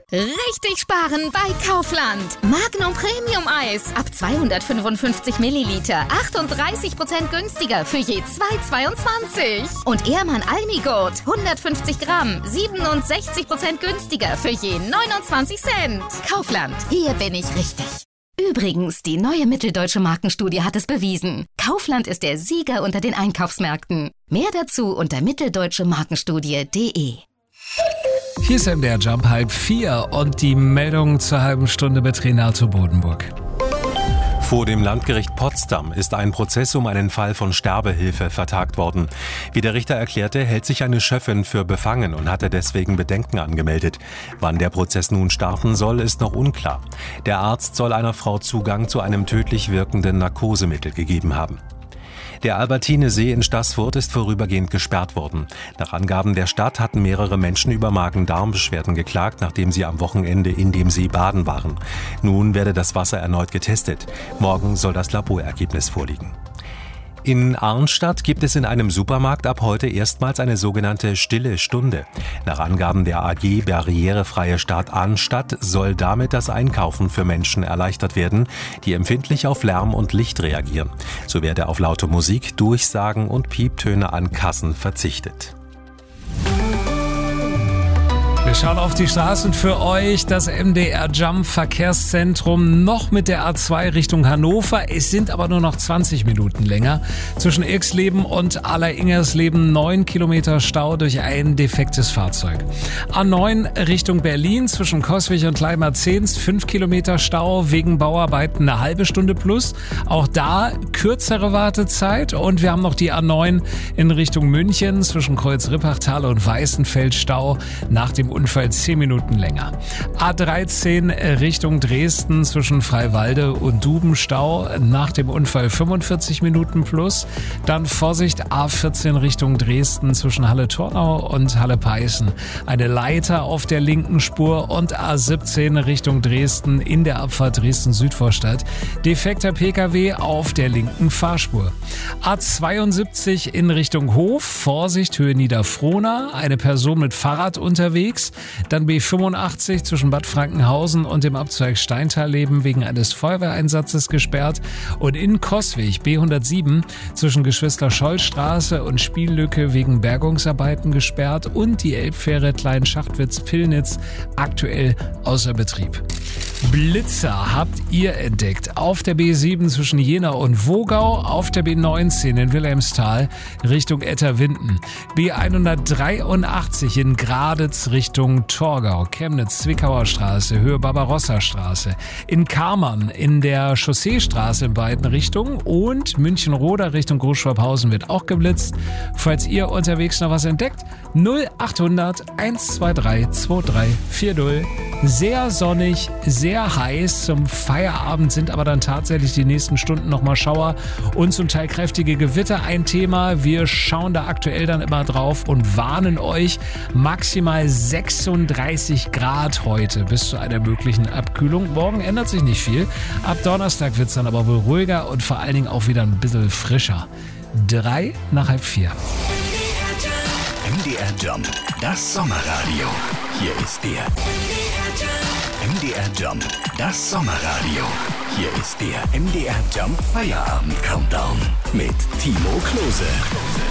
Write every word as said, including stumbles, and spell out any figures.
Richtig sparen bei Kaufland. Magnum Premium Eis ab zweihundertfünfundfünfzig Milliliter. achtunddreißig Prozent günstiger für je zwei Euro zweiundzwanzig. Und Ehrmann Almigurt hundertfünfzig Gramm. siebenundsechzig Prozent günstiger für je neunundzwanzig Cent. Kaufland, hier bin ich richtig. Übrigens, die neue Mitteldeutsche Markenstudie hat es bewiesen. Kaufland ist der Sieger unter den Einkaufsmärkten. Mehr dazu unter mitteldeutsche markenstudie punkt de. Hier ist M D R Jump halb vier und die Meldung zur halben Stunde mit Renato Bodenburg. Vor dem Landgericht Potsdam ist ein Prozess um einen Fall von Sterbehilfe vertagt worden. Wie der Richter erklärte, hält sich eine Schöffin für befangen und hatte deswegen Bedenken angemeldet. Wann der Prozess nun starten soll, ist noch unklar. Der Arzt soll einer Frau Zugang zu einem tödlich wirkenden Narkosemittel gegeben haben. Der Albertinesee in Staßfurt ist vorübergehend gesperrt worden. Nach Angaben der Stadt hatten mehrere Menschen über Magen-Darm-Beschwerden geklagt, nachdem sie am Wochenende in dem See baden waren. Nun werde das Wasser erneut getestet. Morgen soll das Laborergebnis vorliegen. In Arnstadt gibt es in einem Supermarkt ab heute erstmals eine sogenannte Stille Stunde. Nach Angaben der A G Barrierefreie Stadt Arnstadt soll damit das Einkaufen für Menschen erleichtert werden, die empfindlich auf Lärm und Licht reagieren. So werde auf laute Musik, Durchsagen und Pieptöne an Kassen verzichtet. Wir schauen auf die Straßen für euch. Das M D R Jump Verkehrszentrum noch mit der A zwei Richtung Hannover. Es sind aber nur noch zwanzig Minuten länger. Zwischen Irxleben und Alleringers-Leben neun Kilometer Stau durch ein defektes Fahrzeug. A neun Richtung Berlin zwischen Coswig und Leimar-Zehns fünf Kilometer Stau wegen Bauarbeiten eine halbe Stunde plus. Auch da kürzere Wartezeit. Und wir haben noch die A neun in Richtung München zwischen Kreuz-Rippachtal und Weißenfeld Stau nach dem Unfall zehn Minuten länger. A dreizehn Richtung Dresden zwischen Freiwalde und Dubenstau nach dem Unfall fünfundvierzig Minuten plus. Dann Vorsicht A vierzehn Richtung Dresden zwischen Halle-Tornau und Halle-Peißen. Eine Leiter auf der linken Spur und A siebzehn Richtung Dresden in der Abfahrt Dresden-Südvorstadt. Defekter Pkw auf der linken Fahrspur. A zweiundsiebzig in Richtung Hof. Vorsicht Höhe Niederfrohna. Eine Person mit Fahrrad unterwegs. Dann B fünfundachtzig zwischen Bad Frankenhausen und dem Abzweig Steintalleben wegen eines Feuerwehreinsatzes gesperrt. Und in Coswig B hundertsieben zwischen Geschwister-Scholl-Straße und Spiellücke wegen Bergungsarbeiten gesperrt. Und die Elbfähre Klein-Schachtwitz-Pillnitz aktuell außer Betrieb. Blitzer habt ihr entdeckt. Auf der B sieben zwischen Jena und Wogau, auf der B neunzehn in Wilhelmsthal Richtung Etterwinden. B hundertdreiundachtzig in Graditz Richtung Torgau, Chemnitz-Zwickauer Straße, Höhe Barbarossa-Straße. In Kammern in der Chausseestraße in beiden Richtungen und München-Roda Richtung Großschwabhausen wird auch geblitzt. Falls ihr unterwegs noch was entdeckt, null achthundert hundertzweiundzwanzig drei vier null. Sehr sonnig, sehr heiß. Zum Feierabend sind aber dann tatsächlich die nächsten Stunden nochmal Schauer und zum Teil kräftige Gewitter ein Thema. Wir schauen da aktuell dann immer drauf und warnen euch. Maximal sechsunddreißig Grad heute bis zu einer möglichen Abkühlung. Morgen ändert sich nicht viel. Ab Donnerstag wird es dann aber wohl ruhiger und vor allen Dingen auch wieder ein bisschen frischer. Drei nach halb vier. M D R Jump, das Sommerradio. Hier ist der M D R Jump, das Sommerradio. Hier ist der M D R Jump Feierabend Countdown mit Timo Klose.